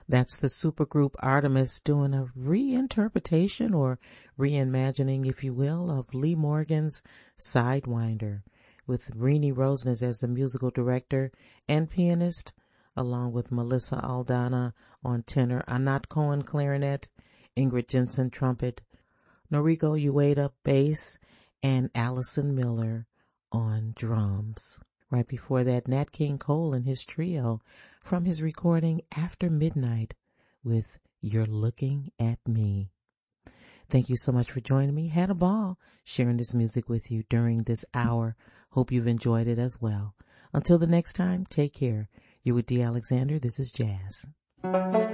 That's the supergroup Artemis doing a reinterpretation or reimagining, if you will, of Lee Morgan's Sidewinder, with Renee Roseners as the musical director and pianist, along with Melissa Aldana on tenor, Anat Cohen clarinet, Ingrid Jensen trumpet, Noriko Ueda bass, and Allison Miller on drums. Right before that, Nat King Cole and his trio from his recording After Midnight with You're Looking at Me. Thank you so much for joining me. Had a ball sharing this music with you during this hour. Hope you've enjoyed it as well. Until the next time, take care. You're with Dee Alexander. This is Jazz.